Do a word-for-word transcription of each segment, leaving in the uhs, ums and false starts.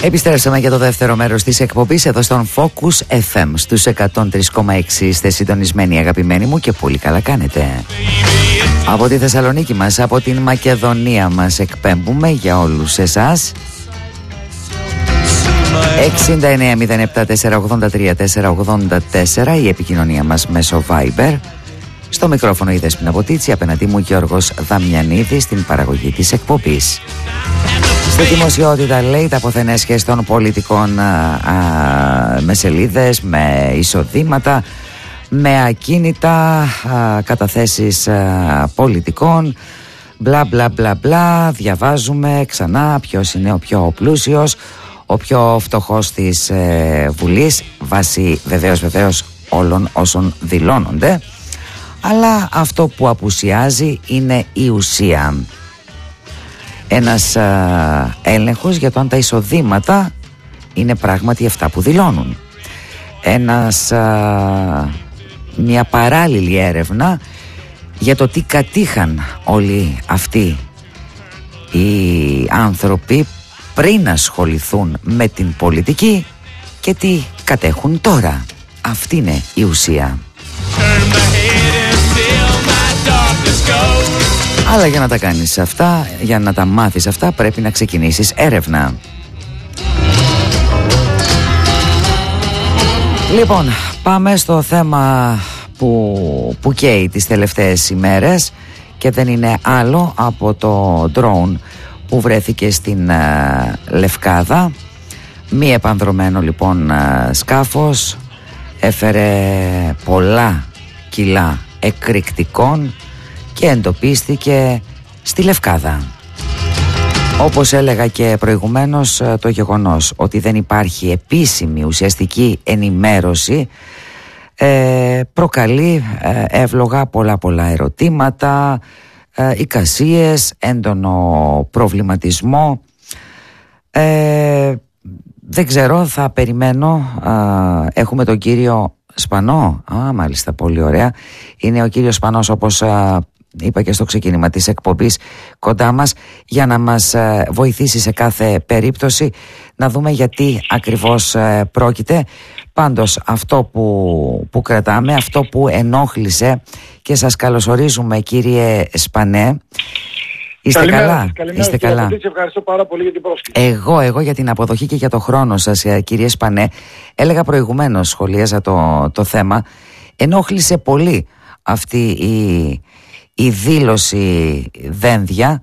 Επιστρέψαμε για το δεύτερο μέρος της εκπομπής εδώ στον Focus εφ εμ στους εκατόν τρία κόμμα έξι. Είστε συντονισμένοι αγαπημένοι μου και πολύ καλά κάνετε. Από τη Θεσσαλονίκη μας, από την Μακεδονία μας εκπέμπουμε για όλους εσάς. εξήντα εννέα μηδέν επτά τέσσερα ογδόντα τρία τέσσερα ογδόντα τέσσερα η επικοινωνία μας μέσω Viber. Στο μικρόφωνο η Δέσποινα Ποτίτση, απέναντί μου Γιώργος Δαμιανίδης στην παραγωγή της εκπομπής. Στη δημοσιότητα λέει τα ποθενέσχες των πολιτικών α, α, με σελίδες, με εισοδήματα, με ακίνητα, α, καταθέσεις α, πολιτικών, μπλα μπλα μπλα μπλα. Διαβάζουμε ξανά ποιος είναι ο πιο πλούσιος, ο πιο φτωχός της ε, Βουλής, βάσει βεβαίως βεβαίως όλων όσων δηλώνονται. Αλλά αυτό που απουσιάζει είναι η ουσία. Ένας α, έλεγχος για το αν τα εισοδήματα είναι πράγματι αυτά που δηλώνουν. Ένας, α, μια παράλληλη έρευνα για το τι κατήχαν όλοι αυτοί οι άνθρωποι πριν ασχοληθούν με την πολιτική και τι κατέχουν τώρα. Αυτή είναι η ουσία. Αλλά για να τα κάνεις αυτά, για να τα μάθεις αυτά, πρέπει να ξεκινήσεις έρευνα. Λοιπόν, πάμε στο θέμα που, που καίει τις τελευταίες ημέρες και δεν είναι άλλο από το drone που βρέθηκε στην uh, Λευκάδα. Μη επανδρωμένο λοιπόν uh, σκάφος, έφερε πολλά κιλά εκρηκτικών και εντοπίστηκε στη Λευκάδα. Όπως έλεγα και προηγουμένως, το γεγονός ότι δεν υπάρχει επίσημη ουσιαστική ενημέρωση ε, προκαλεί ε, εύλογα πολλά πολλά ερωτήματα, ε, εικασίες, έντονο προβληματισμό. Ε, δεν ξέρω, θα περιμένω. Ε, έχουμε τον κύριο Σπανό. Α, μάλιστα, πολύ ωραία. Είναι ο κύριος Σπανός, όπως α, είπα και στο ξεκίνημα της εκπομπής, κοντά μας για να μας α, βοηθήσει σε κάθε περίπτωση να δούμε γιατί ακριβώς α, πρόκειται. Πάντως αυτό που, που κρατάμε, αυτό που ενόχλησε, και σας καλωσορίζουμε κύριε Σπανέ. Είστε καλημέρα, καλά, καλημέρα, είστε κύριε καλά. Ποτίτση, ευχαριστώ πάρα πολύ για την πρόσκληση. Εγώ, εγώ για την αποδοχή και για το χρόνο σας, κύριε Σπανέ. Έλεγα προηγουμένως, σχολίαζα το, το θέμα, ενόχλησε πολύ αυτή η, η δήλωση Δένδια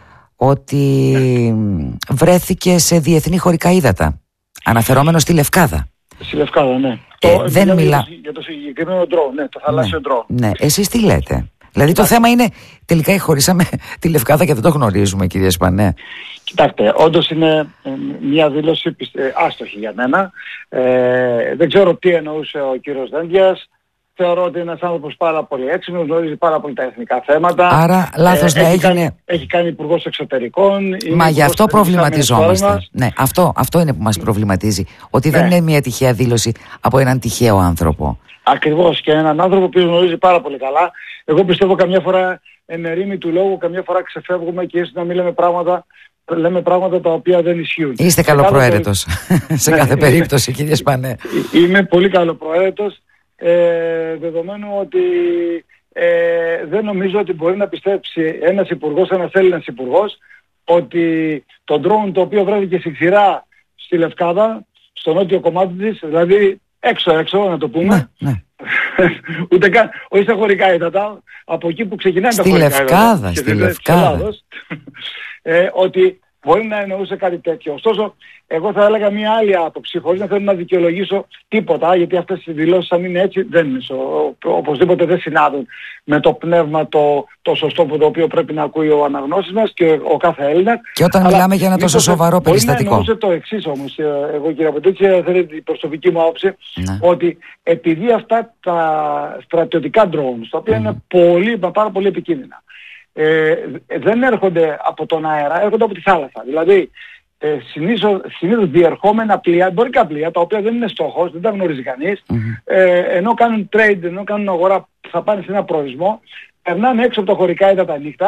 ότι βρέθηκε σε διεθνή χωρικά ύδατα, αναφερόμενο στη Λευκάδα. Στη Λευκάδα, ναι. Ε, το, δεν μιλά... Για το συγκεκριμένο ντρόουν, ναι, το θαλάσσιο ντρόουν. Ναι, ναι, εσείς τι λέτε? Δηλαδή το θέμα είναι, τελικά χωρίσαμε τη Λευκάδα και δεν το γνωρίζουμε, κύριε Σπανέ. Κοιτάξτε, όντως είναι ε, μια δήλωση πιστε... άστοχη για μένα. Ε, δεν ξέρω τι εννοούσε ο κύριος Δένδιας. Θεωρώ ότι είναι ένας άνθρωπος πάρα πολύ έξυπνος, γνωρίζει πάρα πολύ τα εθνικά θέματα. Άρα λάθος ε, να έχει έγινε. Κάνει, έχει κάνει υπουργός εξωτερικών. Μα γι' αυτό προβληματιζόμαστε. Ναι, αυτό, αυτό είναι που μας προβληματίζει. Ότι ναι. δεν είναι μια τυχαία δήλωση από έναν τυχαίο άνθρωπο. Ακριβώς, και έναν άνθρωπο που γνωρίζει πάρα πολύ καλά. Εγώ πιστεύω καμιά φορά εν ερήμη του λόγου, καμιά φορά ξεφεύγουμε και ίσως να μην λέμε πράγματα, λέμε πράγματα τα οποία δεν ισχύουν. Είστε καλοπροαίρετος σε κάθε περίπτωση, κύριε Σπανέ. Είμαι πολύ καλοπροαίρετος, ε, δεδομένου ότι ε, δεν νομίζω ότι μπορεί να πιστέψει ένας υπουργός, ένας Έλληνας υπουργός, ότι το drone το οποίο βρέθηκε συγχειρά στη Λευκάδα, στο νότιο κομμάτι της, δηλαδή έξω-έξω να το πούμε, ναι, ναι. ούτε καν, όχι στα χωρικά ύδατα, από εκεί που ξεκινάνε τα χωρικά ύδατα. Λευκάδα, στη Λευκάδα. ε, ότι μπορεί να εννοούσε κάτι τέτοιο. Ωστόσο, εγώ θα έλεγα μια άλλη άποψη, χωρίς να θέλω να δικαιολογήσω τίποτα, γιατί αυτές οι δηλώσεις αν είναι έτσι, δεν είναι, οπωσδήποτε δεν συνάδουν με το πνεύμα το, το σωστό που το οποίο πρέπει να ακούει ο αναγνώστης μας και ο, ο κάθε Έλληνας. Και όταν αλλά μιλάμε για ένα τόσο σοβαρό περιστατικό. Μπορεί να εννοούσε το εξής όμως, εγώ κύριε Ποτίτση, θέλετε την προσωπική μου άποψη, ναι. ότι επειδή αυτά τα στρατιωτικά drones, τα οποία mm. είναι πολύ, πάρα πολύ επικίνδυνα, Ε, δεν έρχονται από τον αέρα, έρχονται από τη θάλασσα. Δηλαδή, ε, συνήθως, συνήθως διερχόμενα πλοία, εμπορικά πλοία, τα οποία δεν είναι στόχος, δεν τα γνωρίζει κανείς, mm-hmm. ε, ενώ κάνουν trade, ενώ κάνουν αγορά, θα πάνε σε ένα προορισμό, περνάνε έξω από τα χωρικά ύδατα νύχτα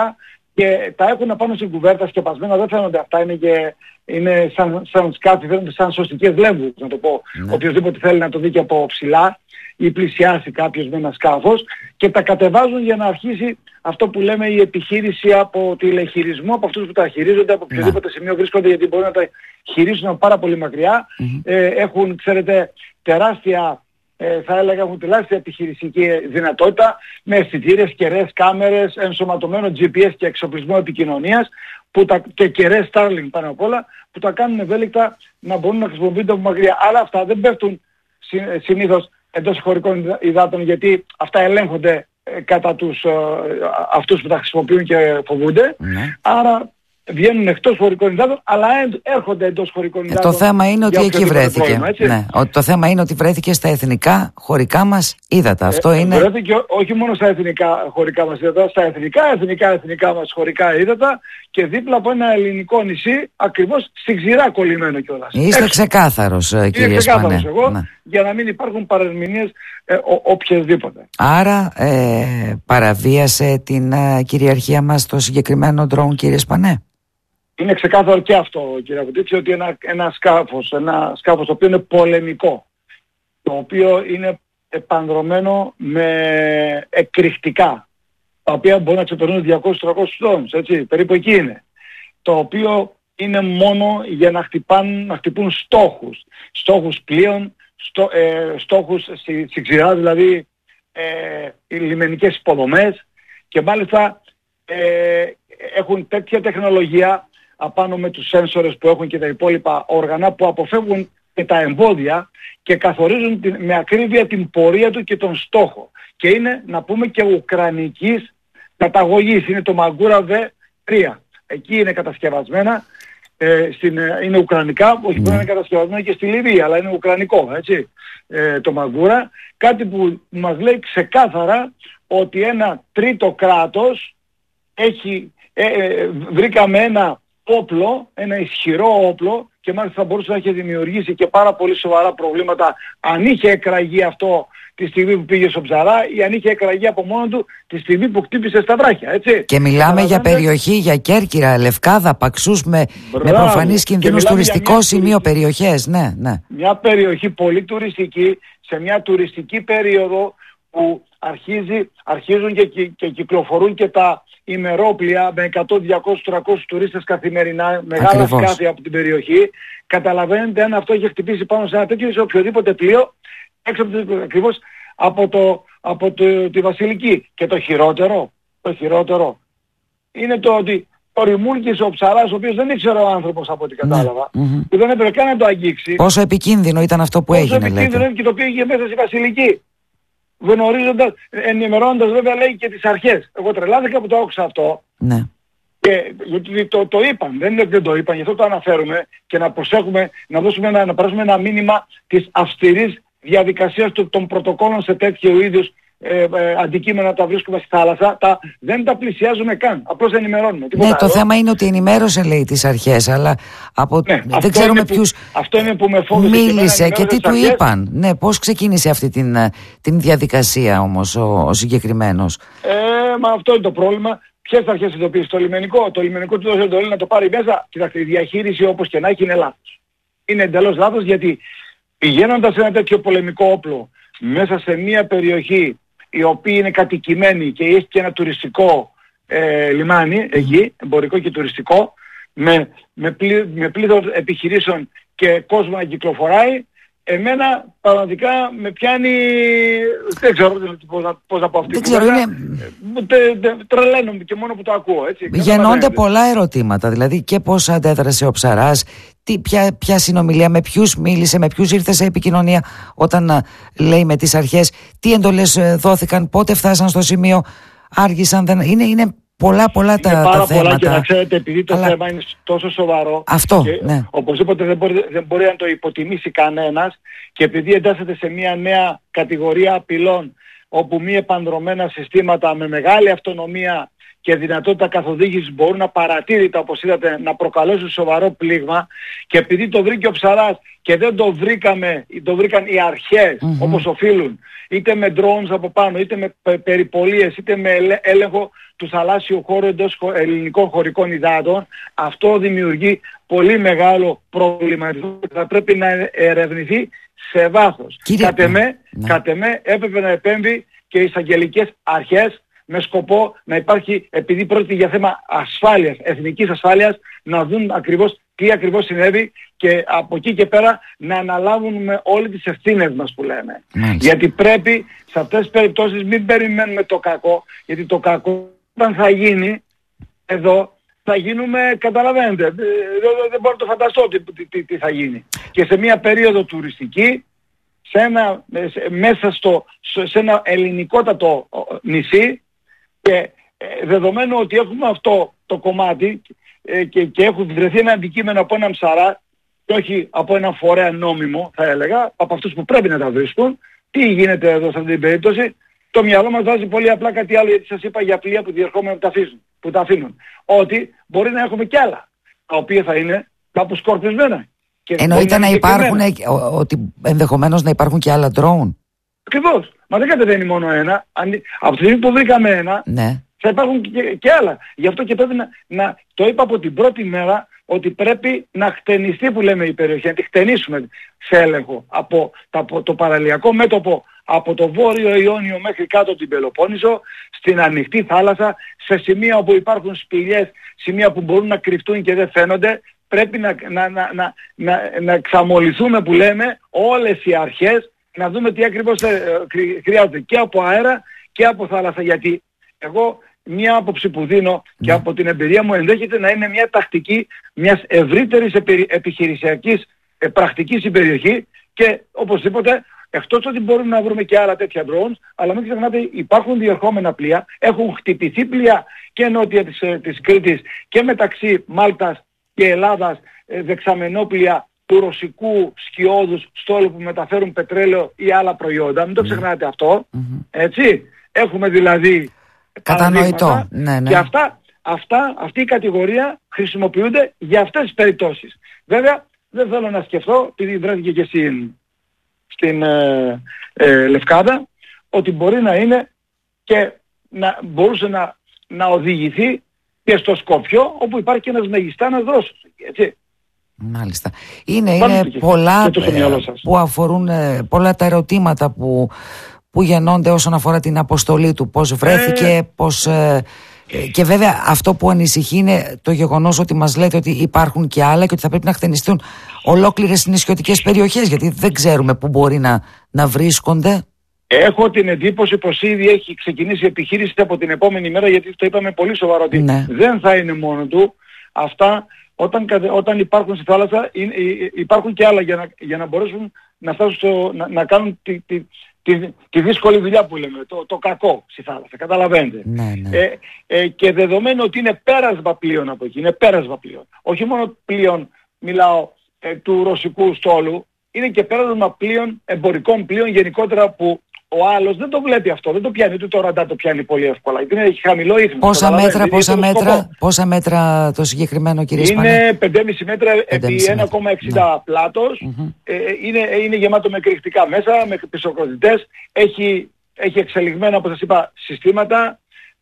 και τα έχουν πάνω στην κουβέρτα σκεπασμένα, δεν φαίνονται αυτά, είναι, και, είναι σαν, σαν σκάφη, φαίνονται σαν σωστικές λέμβους, να το πω. Ναι. Οποιοςδήποτε θέλει να το δει και από ψηλά ή πλησιάσει κάποιος με ένα σκάφος, και τα κατεβάζουν για να αρχίσει αυτό που λέμε η επιχείρηση από τηλεχειρισμό, από αυτούς που τα χειρίζονται, από οποιοδήποτε ναι. σημείο βρίσκονται, γιατί μπορούν να τα χειρίσουν πάρα πολύ μακριά. Mm-hmm. Ε, έχουν, ξέρετε, τεράστια, ε, θα έλεγα, έχουν τεράστια επιχειρησική δυνατότητα, με αισθητήρες, κεραίες, κάμερες, ενσωματωμένο τζι πι ες και εξοπλισμό επικοινωνίας, που τα, και κεραίες Starlink πάνω απ' όλα, που τα κάνουν ευέλικτα να μπορούν να χρησιμοποιούνται από μακριά. Αλλά αυτά δεν πέφτουν συνήθως εντός χωρικών υδάτων, γιατί αυτά ελέγχονται ε, κατά τους ε, αυτούς που τα χρησιμοποιούν και φοβούνται. Ναι. Άρα βγαίνουν εκτός χωρικών υδάτων, αλλά έρχονται εντός χωρικών υδάτων. Ε, το θέμα είναι ότι εκεί βρέθηκε. Πρόβλημα, ναι. Ότι το θέμα είναι ότι βρέθηκε στα εθνικά χωρικά μας ύδατα. Αυτό ε, είναι... Βρέθηκε όχι μόνο στα εθνικά χωρικά μας ύδατα, στα εθνικά, εθνικά, εθνικά μας χωρικά ύδατα, και δίπλα από ένα ελληνικό νησί, ακριβώς στην ξηρά κολλημένο κιόλας. Είστε ξεκάθαρος, κύριε Σπανέ. Εγώ, ναι. για να μην υπάρχουν παρερμηνίες ε, οποιασδήποτε. Άρα ε, παραβίασε την ε, κυριαρχία μας το συγκεκριμένο drone, κύριε Σπανέ. Είναι ξεκάθαρο και αυτό, κύριε Κουτίτσι, ότι ένα, ένα σκάφος, ένα σκάφος το οποίο είναι πολεμικό, το οποίο είναι επανδρωμένο με εκρηκτικά, τα οποία μπορεί να ξεπερνούν διακόσιους με τριακόσιους τόνους, έτσι, περίπου εκεί είναι. Το οποίο είναι μόνο για να, χτυπάν, να χτυπούν στόχους, στόχους πλοίων, στό, ε, στόχους στη, στη ξηρά, δηλαδή ε, οι λιμενικές υποδομές, και μάλιστα ε, έχουν τέτοια τεχνολογία απάνω με τους σένσορες που έχουν και τα υπόλοιπα όργανα, που αποφεύγουν και τα εμπόδια και καθορίζουν την, με ακρίβεια την πορεία του και τον στόχο. Και είναι, να πούμε, και ουκρανικής καταγωγής. Είναι το Magura βι τρία. Εκεί είναι κατασκευασμένα. Ε, στην, είναι ουκρανικά, όχι μπορεί να είναι κατασκευασμένα και στη Λιβύη, αλλά είναι ουκρανικό, έτσι, ε, το Magura. Κάτι που μας λέει ξεκάθαρα ότι ένα τρίτο κράτος έχει, ε, ε, βρήκαμε ένα όπλο, ένα ισχυρό όπλο, και μάλιστα θα μπορούσε να έχει δημιουργήσει και πάρα πολύ σοβαρά προβλήματα αν είχε εκραγεί αυτό τη στιγμή που πήγε στο Ψαρά, ή αν είχε εκραγεί από μόνο του τη στιγμή που χτύπησε στα βράχια, έτσι. Και μιλάμε για περιοχή, για Κέρκυρα, Λευκάδα, Παξούς, με, με προφανείς κινδύνους, τουριστικό σημείο, περιοχές, ναι, ναι. Μια περιοχή πολύ τουριστική, σε μια τουριστική περίοδο που αρχίζει, αρχίζουν και, και, και κυκλοφορούν και τα ημερόπλια με εκατό, διακόσιους, τριακόσιους τουρίστες καθημερινά, μεγάλα σκάφη από την περιοχή. Καταλαβαίνετε, αν αυτό είχε χτυπήσει πάνω σε ένα τέτοιο, σε οποιοδήποτε πλοίο, έξω από το, ακριβώς από, το, από το, τη Βασιλική. Και το χειρότερο, το χειρότερο είναι το ότι ο Ρημούλκης, ο Ψαράς, ο οποίος δεν ήξερε ο άνθρωπος από ό,τι κατάλαβα, mm-hmm. που δεν έπρεπε καν να το αγγίξει. Πόσο επικίνδυνο ήταν αυτό που έγινε, λέτε. Πόσο επικίνδυνο, και το πήγε μέσα στη Βασιλική. Γνωρίζοντας, ενημερώνοντας βέβαια, λέει, και τις αρχές. Εγώ τρελάθηκα που το άκουσα αυτό. Ναι. Και, γιατί το, το είπαν, δεν είναι ότι δεν το είπαν, γι' αυτό το αναφέρουμε, και να προσέχουμε, να δώσουμε ένα, να περάσουμε ένα μήνυμα της αυστηρής διαδικασίας του, των πρωτοκόλων σε τέτοιου είδους ε, ε, αντικείμενα τα βρίσκουμε στη θάλασσα, τα, δεν τα πλησιάζουμε καν, απλώς ενημερώνουμε. Ναι, το άλλο. θέμα είναι ότι ενημέρωσε, λέει, τις αρχές, αλλά από... ναι, δεν ξέρουμε ποιους αυτό είναι που με φόβησε μίλησε και, και τι του είπαν. Ναι, πώς ξεκίνησε αυτή την, την διαδικασία όμως ο, ο συγκεκριμένος. Ε, μα αυτό είναι το πρόβλημα. Ποιες αρχές ειδοποίησαν? Το λιμενικό. Το λιμενικό του δώσε εντολή να το πάρει μέσα. Κοιτάξτε, η διαχείριση όπως και να έχει είναι λάθος. Είναι εντελώς λάθος, γιατί πηγαίνοντας σε ένα τέτοιο πολεμικό όπλο μέσα σε μια περιοχή η οποία είναι κατοικημένη και έχει και ένα τουριστικό ε, λιμάνι εκεί, εμπορικό και τουριστικό, με, με, πλή, με πλήθος επιχειρήσεων και κόσμο να κυκλοφοράει, εμένα πραγματικά με πιάνει, δεν ξέρω πώς να, πώς να πω αυτή. Δεν ξέρω, είναι... Τρελαίνομαι και μόνο που το ακούω, έτσι. Γεννώνται πολλά ερωτήματα, δηλαδή και πώς αντέδρασε ο Ψαράς, τι, ποια, ποια συνομιλία, με ποιους μίλησε, με ποιους ήρθε σε επικοινωνία όταν λέει με τις αρχές, τι εντολές δόθηκαν, πότε φτάσαν στο σημείο, άργησαν, δεν... είναι... είναι πολλά πολλά τα, είναι πάρα τα θέματα. Πολλά, και να ξέρετε, επειδή το αλλά... θέμα είναι τόσο σοβαρό, αυτό, και ναι. οπωσδήποτε δεν μπορεί, δεν μπορεί να το υποτιμήσει κανένας, και επειδή εντάσσεται σε μια νέα κατηγορία απειλών, όπου μη επανδρομένα συστήματα με μεγάλη αυτονομία και δυνατότητα καθοδήγησης μπορούν να παρατήρητα, όπως είδατε, να προκαλέσουν σοβαρό πλήγμα, και επειδή το βρήκε ο ψαράς και δεν το βρήκαμε, το βρήκαν οι αρχές mm-hmm. όπως οφείλουν, είτε με drones από πάνω, είτε με περιπολίες, είτε με έλεγχο του θαλάσσιου χώρου εντός ελληνικών χωρικών υδάτων, αυτό δημιουργεί πολύ μεγάλο προβληματισμό και θα πρέπει να ερευνηθεί σε βάθος. Κατ' εμέ, ναι. κατ' εμέ έπρεπε να επέμβει και οι εισαγγελικές αρχές με σκοπό να υπάρχει, επειδή πρόκειται για θέμα ασφάλειας, εθνικής ασφάλειας, να δουν ακριβώς τι ακριβώς συνέβη και από εκεί και πέρα να αναλάβουμε όλες τις ευθύνες μας που λέμε. Μάλιστα. Γιατί πρέπει σε αυτές τις περιπτώσεις μην περιμένουμε το κακό, γιατί το κακό όταν θα γίνει εδώ θα γίνουμε, καταλαβαίνετε, δεν, δεν μπορώ να το φανταστώ τι, τι, τι θα γίνει. Και σε μια περίοδο τουριστική, σε ένα, σε, μέσα στο, σε ένα ελληνικότατο νησί, και ε, δεδομένου ότι έχουμε αυτό το κομμάτι ε, και, και έχουν βρεθεί ένα αντικείμενο από έναν ψαρά και όχι από έναν φορέα νόμιμο, θα έλεγα, από αυτούς που πρέπει να τα βρίσκουν, τι γίνεται εδώ σε αυτή την περίπτωση? Το μυαλό μας βάζει πολύ απλά κάτι άλλο, γιατί σας είπα για πλοία που διερχόμενα που τα αφήσουν, που τα αφήνουν. Ότι μπορεί να έχουμε κι άλλα, τα οποία θα είναι κάπου σκορπισμένα. Εννοείται να υπάρχουν, ότι ενδεχομένως να υπάρχουν και άλλα drone. Ακριβώς. Μα δεν κατεβαίνει μόνο ένα. Από τη στιγμή που βρήκαμε ένα, ναι. θα υπάρχουν και, και άλλα. Γι' αυτό και πρέπει να, να... Το είπα από την πρώτη μέρα, ότι πρέπει να χτενιστεί, που λέμε, η περιοχή, να τη χτενίσουμε σε έλεγχο από το, το παραλιακό μέτωπο, από το βόρειο Ιόνιο μέχρι κάτω την Πελοπόννησο, στην ανοιχτή θάλασσα, σε σημεία όπου υπάρχουν σπηλιές, σημεία που μπορούν να κρυφτούν και δεν φαίνονται. Πρέπει να, να, να, να, να, να εξαμολυθούμε, που λέμε, όλες οι αρχές, να δούμε τι ακριβώς χρειάζεται και από αέρα και από θάλασσα. Γιατί εγώ μια άποψη που δίνω και από την εμπειρία μου, ενδέχεται να είναι μια τακτική μιας ευρύτερης επιχειρησιακής πρακτικής στην περιοχή, και οπωσδήποτε, εκτός ότι μπορούμε να βρούμε και άλλα τέτοια drones, αλλά μην ξεχνάτε, υπάρχουν διερχόμενα πλοία, έχουν χτυπηθεί πλοία και νότια της, της Κρήτης και μεταξύ Μάλτας και Ελλάδας, δεξαμενόπλια του ρωσικού σκιώδους στόλου που μεταφέρουν πετρέλαιο ή άλλα προϊόντα. Μην το ξεχνάτε αυτό. Mm-hmm. Έτσι. Έχουμε δηλαδή κατανοητό. Ναι, ναι. Και αυτά, αυτά, αυτή η κατηγορία χρησιμοποιούνται για αυτές τις περιπτώσεις. Βέβαια, δεν θέλω να σκεφτώ, επειδή βρέθηκε και στην, στην ε, ε, Λευκάδα, ότι μπορεί να είναι και να μπορούσε να, να οδηγηθεί και στο Σκόπιο, όπου υπάρχει και ένας μεγιστάνας δρόσος. Έτσι. Μάλιστα. Είναι, είναι πολλά που αφορούν, πολλά τα ερωτήματα που, που γεννώνται όσον αφορά την αποστολή του. Πώς βρέθηκε, ε... πώς... Ε, και βέβαια αυτό που ανησυχεί είναι το γεγονός ότι μας λέτε ότι υπάρχουν και άλλα και ότι θα πρέπει να χτενιστούν ολόκληρες νησιωτικές περιοχές, γιατί δεν ξέρουμε πού μπορεί να, να βρίσκονται. Έχω την εντύπωση πως ήδη έχει ξεκινήσει η επιχείρηση από την επόμενη μέρα, γιατί το είπαμε πολύ σοβαρό, ότι ναι. δεν θα είναι μόνο του. Αυτά όταν, όταν υπάρχουν στη θάλασσα υπάρχουν και άλλα για να, για να μπορέσουν να, φτάσουν στο, να, να κάνουν τη, τη, τη, τη δύσκολη δουλειά που λέμε, το, το κακό στη θάλασσα, καταλαβαίνετε. Ναι, ναι. Ε, ε, και δεδομένου ότι είναι πέρασμα πλοίων από εκεί, είναι πέρασμα πλοίων. Όχι μόνο πλοίων, μιλάω, ε, του ρωσικού στόλου, είναι και πέρασμα πλοίων, εμπορικών πλοίων γενικότερα, που ο άλλος δεν το βλέπει αυτό, δεν το πιάνει, ούτε το ραντάρ το πιάνει πολύ εύκολα. Γιατί έχει χαμηλό ίχνος. Πόσα μέτρα, πόσα μέτρα, πόσα μέτρα το συγκεκριμένο, κύριε Σπανέ? Είναι πέντε κόμμα πέντε μέτρα επί ένα κόμμα εξήντα ναι. πλάτος. Mm-hmm. Ε, είναι, είναι γεμάτο με κρυκτικά μέσα, με πισωκροτητές. Έχει, έχει εξελιγμένα, όπως σας είπα, συστήματα.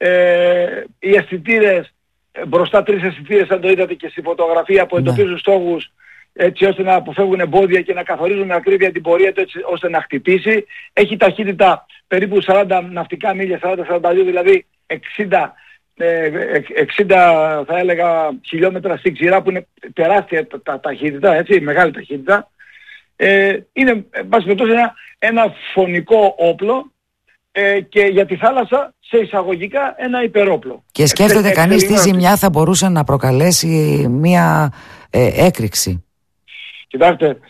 Ε, οι αισθητήρες, μπροστά τρεις αισθητήρες, αν το είδατε και στη φωτογραφία, που εντοπίζουν ναι. στόχους, έτσι ώστε να αποφεύγουν εμπόδια και να καθορίζουν με ακρίβεια την πορεία του, έτσι ώστε να χτυπήσει. Έχει ταχύτητα περίπου σαράντα ναυτικά μίλια, σαράντα σαράντα δύο, δηλαδή εξήντα, εξήντα θα έλεγα χιλιόμετρα στην ξηρά, που είναι τεράστια τα, τα, ταχύτητα, έτσι, μεγάλη ταχύτητα. Ε, είναι, εν πάση περιπτώσει, ένα, ένα φωνικό όπλο, ε, και για τη θάλασσα, σε εισαγωγικά, ένα υπερόπλο. Και σκέφτεται Εξε, κανείς τι ζημιά θα μπορούσε να προκαλέσει μία ε, έκρηξη? Κοιτάξτε,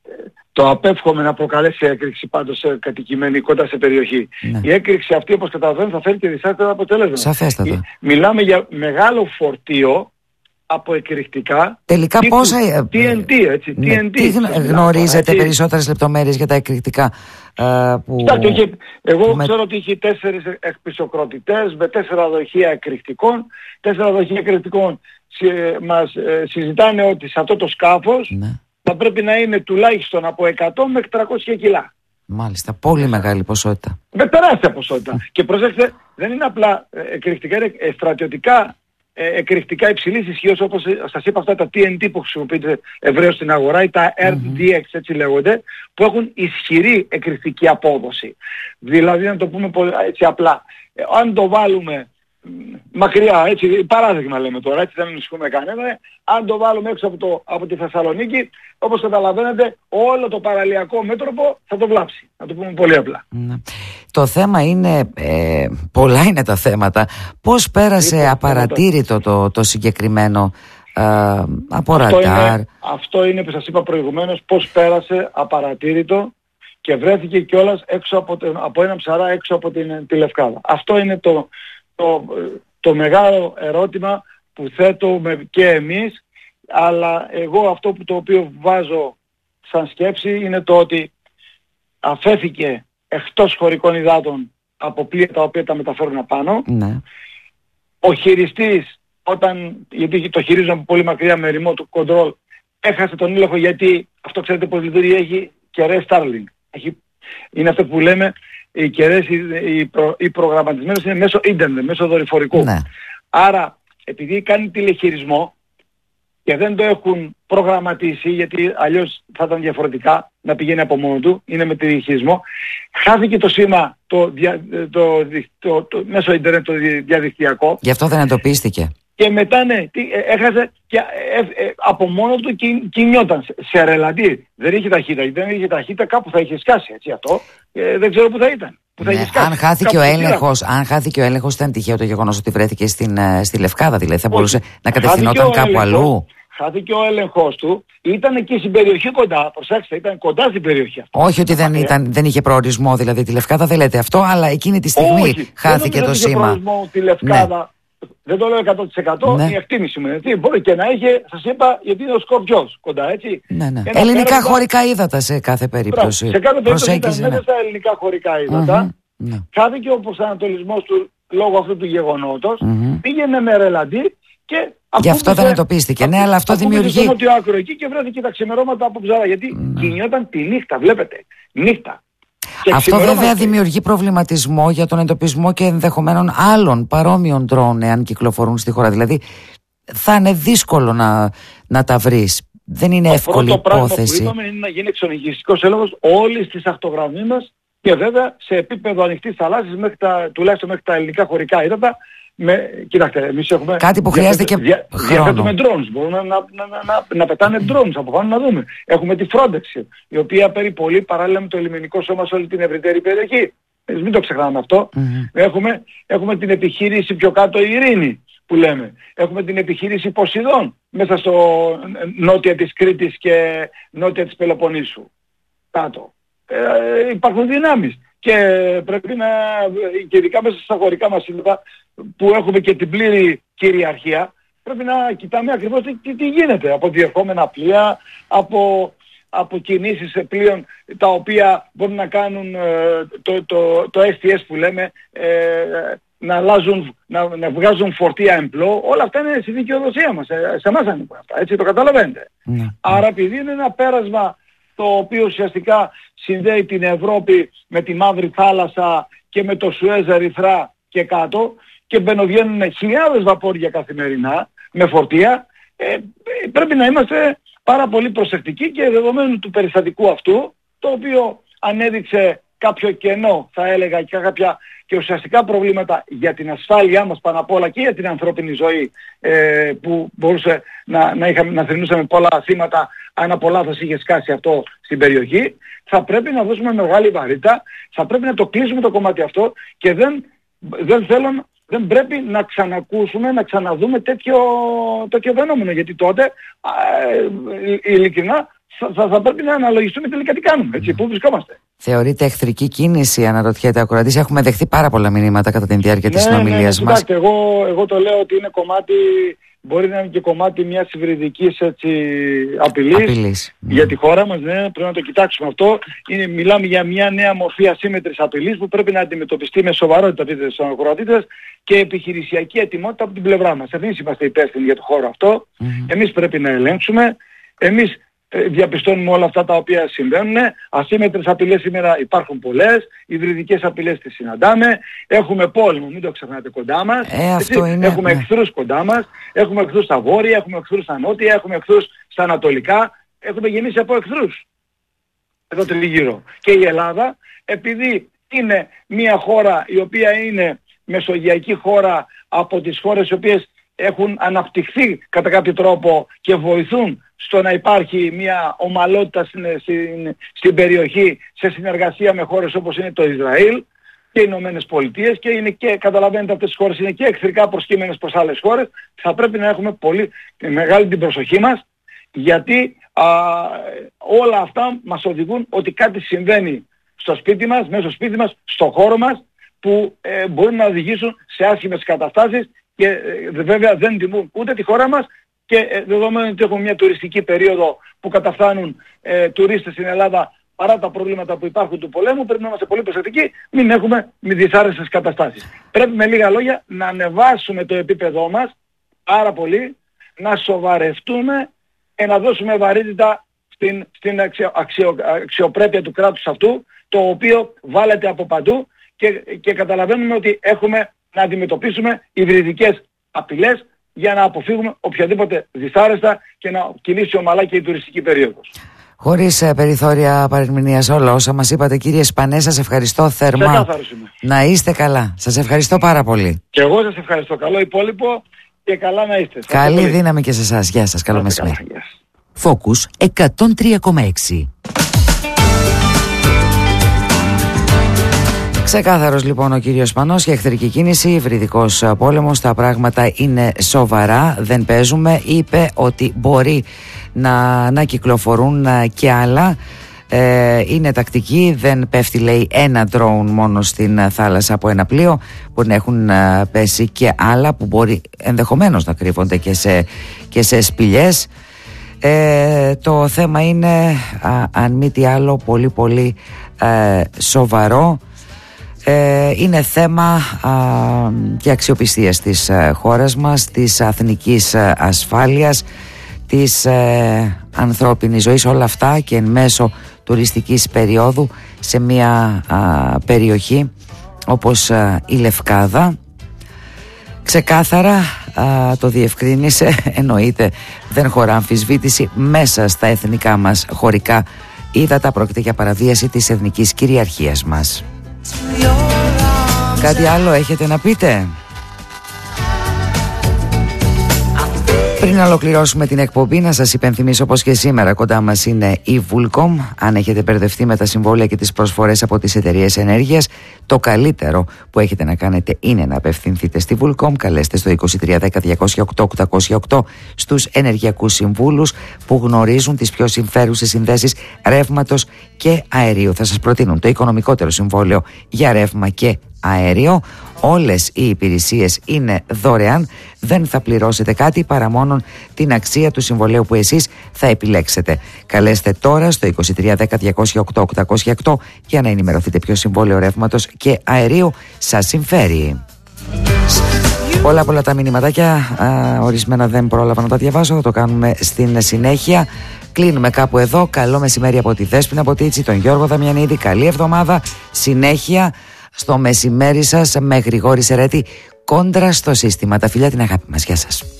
το απέφχομαι να προκαλέσει έκρηξη πάντως σε κατοικημένη κοντά σε περιοχή. Ναι. Η έκρηξη αυτή, όπως καταλαβαίνω, θα φέρει και δυσάρεστα αποτέλεσμα. Σαφέστατα. Μιλάμε για μεγάλο φορτίο, από εκρηκτικά. Τελικά τύπου πόσα... τι εν τι, έτσι, ναι, τι εν τι. Τι γνωρίζετε έτσι, περισσότερες λεπτομέρειες για τα εκρηκτικά ε, που... Κοιτάξτε, είχε, εγώ με... ξέρω ότι είχε τέσσερις εκπισοκροτητές με τέσσερα δοχεία εκρηκτικών. Τέσσερα δοχεία εκρηκτικών συ, μας ε, συζητάνε ότι σε αυτό το σκάφος ναι. θα πρέπει να είναι τουλάχιστον από εκατό μέχρι τριακόσια κιλά. Μάλιστα, πολύ μεγάλη ποσότητα. Με τεράστια ποσότητα. Και προσέξτε, δεν είναι απλά εκρηκτικά, είναι στρατιωτικά εκρηκτικά υψηλής ισχύως, όπως σας είπα, αυτά τα τι εν τι που χρησιμοποιείται ευρέως στην αγορά ή τα αρ ντι εξ έτσι λέγονται, που έχουν ισχυρή εκρηκτική απόδοση. Δηλαδή, να το πούμε έτσι απλά, αν το βάλουμε μακριά, έτσι, παράδειγμα λέμε τώρα, έτσι δεν ανησυχούμε κανένα, αν το βάλουμε έξω από, το, από τη Θεσσαλονίκη, όπως καταλαβαίνετε, όλο το παραλιακό μέτωπο θα το βλάψει. Να το πούμε πολύ απλά. Ναι. Το θέμα είναι, ε, πολλά είναι τα θέματα. Πώς πέρασε είναι, απαρατήρητο το, το συγκεκριμένο ε, από αυτό ραντάρ. Είναι, αυτό είναι που σας είπα προηγουμένως, πώς πέρασε απαρατήρητο και βρέθηκε κιόλας έξω από, από ένα ψαρά έξω από την, τη Λευκάδα. Αυτό είναι το... Το, το μεγάλο ερώτημα που θέτουμε και εμείς, αλλά εγώ αυτό που το οποίο βάζω σαν σκέψη είναι το ότι αφέθηκε εκτός χωρικών υδάτων από πλοία τα οποία τα μεταφέρουν απάνω. Ναι. Ο χειριστής, όταν, γιατί το χειρίζουν από πολύ μακριά με remote control, έχασε τον έλεγχο γιατί αυτό ξέρετε πως λειτουργεί, έχει κεραίες Starlink. Έχει, είναι αυτό που λέμε, οι κεραίες οι, προ, οι προγραμματισμένες είναι μέσω ίντερνετ, μέσω δορυφορικού. Ναι. Άρα, επειδή κάνει τηλεχειρισμό και δεν το έχουν προγραμματίσει, γιατί αλλιώς θα ήταν διαφορετικά να πηγαίνει από μόνο του, είναι με τηλεχειρισμό, χάθηκε το σήμα το, δια, το, το, το, το, μέσω ίντερνετ το διαδικτυακό. Γι' αυτό δεν εντοπίστηκε. Και μετά ναι, έχασε και ε, ε, από μόνο του κι, κινιόταν σε, σε ρελαντή. Δεν είχε ταχύτητα. Γιατί δεν είχε ταχύτητα κάπου θα είχε σκάσει έτσι αυτό. Ε, δεν ξέρω πού θα ήταν. Που θα ναι, σκάσει, αν, χάθηκε ο έλεγχος, αν χάθηκε ο έλεγχος, ήταν τυχαίο το γεγονός ότι βρέθηκε στην, στη Λευκάδα. Δηλαδή θα μπορούσε όχι, να κατευθυνόταν κάπου έλεγχος, αλλού. Χάθηκε ο έλεγχος του. Ήταν εκεί στην περιοχή κοντά. Προσέξτε, ήταν κοντά στην περιοχή αυτή. Όχι ότι δεν, ήταν, δεν είχε προορισμό δηλαδή τη Λευκάδα, δεν λέτε αυτό, αλλά εκείνη τη στιγμή όχι, χάθηκε το σήμα. Δεν είχε προορισμό τη Λευκάδα. Ναι. Δεν το λέω εκατό τοις εκατό, ναι. Η εκτίμηση μου είναι. Μπορεί και να είχε, σας είπα, γιατί είναι ο Σκορπιός κοντά, έτσι. Ναι, ναι. Ελληνικά πέρα, χωρικά ύδατα σε κάθε περίπτωση. Σε κάθε περίπτωση ήταν μέσα ναι. στα ελληνικά χωρικά ύδατα. Mm-hmm, ναι. Χάθηκε ο προσανατολισμός του λόγω αυτού του γεγονότος. Mm-hmm. Πήγαινε με ρελαντή και... Γι' αυτό δεν εντοπίστηκε. Ναι, αλλά αυτό δημιουργεί... στο νότιο άκρο εκεί και βρέθηκε τα ξημερώματα από ψαρά. Γιατί mm. κινιόταν τη νύχτα, βλέπετε. Νύχτα. Και αυτό βέβαια δημιουργεί προβληματισμό για τον εντοπισμό και ενδεχομένων άλλων παρόμοιων ντρόουν εάν κυκλοφορούν στη χώρα. Δηλαδή θα είναι δύσκολο να, να τα βρεις. Δεν είναι το εύκολη υπόθεση. Το πρώτο πράγμα που είπαμε είναι να γίνει εξονυχιστικός έλεγχος όλης της ακτογραμμής και βέβαια σε επίπεδο ανοιχτής θαλάσσης μέχρι τα, τουλάχιστον μέχρι τα ελληνικά χωρικά ύδατα. Με, κοιτάξτε, εμείς έχουμε... Κάτι που χρειάζεται και δια, χρόνο. Διαθέτουμε drones, μπορούμε να, να, να, να, να πετάνε drones από πάνω να δούμε. Έχουμε τη Frontex, η οποία περιπολεί παράλληλα με το λιμενικό σώμα σε όλη την ευρύτερη περιοχή. Εμείς μην το ξεχνάμε αυτό. Mm-hmm. Έχουμε, έχουμε την επιχείρηση πιο κάτω η Ειρήνη, που λέμε. Έχουμε την επιχείρηση Ποσειδών, μέσα στο νότια της Κρήτης και νότια της Πελοποννήσου. Κάτω. Ε, υπάρχουν δυνάμεις. Και πρέπει να, και ειδικά μέσα στα χωρικά μας σύνορα που έχουμε και την πλήρη κυριαρχία, πρέπει να κοιτάμε ακριβώς τι, τι γίνεται από διερχόμενα πλοία, από, από κινήσεις πλοίων τα οποία μπορούν να κάνουν ε, το, το, το ες τι ες που λέμε, ε, να, αλλάζουν, να, να βγάζουν φορτία εμπλό. Όλα αυτά είναι στη δικαιοδοσία μας, σε, σε εμάς ανήκουν αυτά, έτσι το καταλαβαίνετε. Mm. Άρα επειδή είναι ένα πέρασμα το οποίο ουσιαστικά συνδέει την Ευρώπη με τη Μαύρη Θάλασσα και με το Σουέζ, Ερυθρά και κάτω και μπαινοβγαίνουν χιλιάδες βαπόρια καθημερινά με φορτία, ε, πρέπει να είμαστε πάρα πολύ προσεκτικοί και δεδομένου του περιστατικού αυτού, το οποίο ανέδειξε κάποιο κενό θα έλεγα και κάποια και ουσιαστικά προβλήματα για την ασφάλειά μας πάνω απ' όλα και για την ανθρώπινη ζωή, ε, που μπορούσε να, να, είχαμε, να θρηνούσαμε πολλά θύματα αν από λάθος είχε σκάσει αυτό στην περιοχή. Θα πρέπει να δώσουμε μεγάλη βαρύτητα, θα πρέπει να το κλείσουμε το κομμάτι αυτό και δεν, δεν θέλω, δεν πρέπει να ξανακούσουμε, να ξαναδούμε τέτοιο, τέτοιο φαινόμενο, γιατί τότε ε, ειλικρινά θα, θα, θα πρέπει να αναλογιστούμε τελικά τι κάνουμε, έτσι, πού βρισκόμαστε. Θεωρείται εχθρική κίνηση, αναρωτιέται ο ακροατής. Έχουμε δεχθεί πάρα πολλά μηνύματα κατά τη διάρκεια της ναι, συνομιλίας ναι, μας. Κοιτάξτε, εγώ, εγώ το λέω ότι είναι κομμάτι μπορεί να είναι και κομμάτι μιας υβριδικής απειλής, απειλής για τη χώρα μας. Ναι, πρέπει να το κοιτάξουμε αυτό. Είναι, μιλάμε για μια νέα μορφή ασύμμετρης απειλής που πρέπει να αντιμετωπιστεί με σοβαρότητα, πείτε στους ακροατήτες, και επιχειρησιακή ετοιμότητα από την πλευρά μας. Εμείς είμαστε υπεύθυνοι για το χώρο αυτό. Mm-hmm. Εμείς πρέπει να ελέγξουμε. Εμείς διαπιστώνουμε όλα αυτά τα οποία συμβαίνουν. Ασύμμετρες απειλές σήμερα υπάρχουν πολλές. Υβριδικές απειλές τις συναντάμε. Έχουμε πόλεμο, μην το ξεχνάτε, κοντά μας. Ε, αυτό είναι, έχουμε ναι. εχθρούς κοντά μας. Έχουμε εχθρούς στα βόρεια, έχουμε εχθρούς στα νότια, έχουμε εχθρούς στα ανατολικά. Έχουμε γεννήσει από εχθρούς εδώ τριγύρω. Και η Ελλάδα, επειδή είναι μια χώρα η οποία είναι μεσογειακή χώρα, από τις χώρες οι οποίες έχουν αναπτυχθεί κατά κάποιο τρόπο και βοηθούν στο να υπάρχει μια ομαλότητα στην, στην, στην περιοχή, σε συνεργασία με χώρες όπως είναι το Ισραήλ και οι Ηνωμένες Πολιτείες, και, είναι και καταλαβαίνετε, αυτές τις χώρες είναι και εχθρικά προσκύμενες προς άλλες χώρες. Θα πρέπει να έχουμε πολύ μεγάλη την προσοχή μας, γιατί α, όλα αυτά μας οδηγούν ότι κάτι συμβαίνει στο σπίτι μας, μέσα στο σπίτι μας, στο χώρο μας, που ε, μπορεί να οδηγήσουν σε άσχημες καταστάσεις και ε, βέβαια δεν τιμούν ούτε τη χώρα μας, και ε, δεδομένου ότι έχουμε μια τουριστική περίοδο που καταφθάνουν ε, τουρίστες στην Ελλάδα, παρά τα προβλήματα που υπάρχουν του πολέμου, πρέπει να είμαστε πολύ προσεκτικοί, μην έχουμε μη δυσάρεστες καταστάσεις. Πρέπει με λίγα λόγια να ανεβάσουμε το επίπεδό μας πάρα πολύ, να σοβαρευτούμε και να δώσουμε βαρύτητα στην, στην αξιο, αξιο, αξιοπρέπεια του κράτους αυτού, το οποίο βάλεται από παντού, και, και καταλαβαίνουμε ότι έχουμε να αντιμετωπίσουμε υβριδικές απειλές για να αποφύγουμε οποιαδήποτε δυσάρεστα και να κινήσει ομαλά και η τουριστική περίοδος. Χωρίς ε, περιθώρια παρερμηνίας όλα όσα μας είπατε, κύριε Σπανέ, σας ευχαριστώ θερμά. Να είστε καλά. Σας ευχαριστώ πάρα πολύ. Και εγώ σας ευχαριστώ. Καλό υπόλοιπο και καλά να είστε. Καλή δύναμη και σε εσάς. Γεια σας. Καλό μεσημέρι. Focus εκατόν τρία κόμμα έξι. Ξεκάθαρος λοιπόν ο κύριος Σπανός για εχθρική κίνηση, υβριδικός πόλεμος, τα πράγματα είναι σοβαρά, δεν παίζουμε. Είπε ότι μπορεί να, να κυκλοφορούν και άλλα, ε, είναι τακτική, δεν πέφτει λέει ένα drone μόνο στην θάλασσα από ένα πλοίο, μπορεί να έχουν πέσει και άλλα που μπορεί ενδεχομένως να κρύβονται και σε, και σε σπηλιές. Ε, το θέμα είναι α, αν μη τι άλλο πολύ πολύ ε, σοβαρό. Ε, είναι θέμα α, και αξιοπιστίας της α, χώρας μας, της εθνικής α, ασφάλειας, της ε, ανθρώπινης ζωής, όλα αυτά και εν μέσω τουριστικής περίοδου σε μια α, περιοχή όπως α, η Λευκάδα. Ξεκάθαρα α, το διευκρίνησε, εννοείται δεν χωρά αμφισβήτηση, μέσα στα εθνικά μας χωρικά ύδατα πρόκειται για παραβίαση της εθνικής κυριαρχίας μας. Κάτι άλλο έχετε να πείτε? Πριν ολοκληρώσουμε την εκπομπή, να σας υπενθυμίσω πως και σήμερα κοντά μας είναι η Vulcom. Αν έχετε μπερδευτεί με τα συμβόλαια και τις προσφορές από τις εταιρείες ενέργειας, το καλύτερο που έχετε να κάνετε είναι να απευθυνθείτε στη Vulcom. Καλέστε στο είκοσι τρία δέκα διακόσια οκτώ οκτακόσια οκτώ στους ενεργειακούς συμβούλους που γνωρίζουν τις πιο συμφέρουσες συνδέσεις ρεύματος και αερίου. Θα σας προτείνουν το οικονομικότερο συμβόλαιο για ρεύμα και αέριο. Όλες οι υπηρεσίες είναι δωρεάν, δεν θα πληρώσετε κάτι παρά μόνο την αξία του συμβολαίου που εσείς θα επιλέξετε. Καλέστε τώρα στο είκοσι τρία δέκα διακόσια οκτώ οκτακόσια οκτώ για να ενημερωθείτε ποιο συμβόλαιο ρεύματος και αερίου σας συμφέρει. Πολλά πολλά τα μηνυματάκια, α, ορισμένα δεν πρόλαβα να τα διαβάσω, θα το κάνουμε στην συνέχεια. Κλείνουμε κάπου εδώ. Καλό μεσημέρι από τη Δέσποινα Ποτίτσι, τον Γιώργο Δαμιανίδη. Καλή εβδομάδα. Συνέχεια στο μεσημέρι σας με Γρηγόρη Σερέτη, κόντρα στο σύστημα. Τα φιλιά, την αγάπη μας. Γεια σας.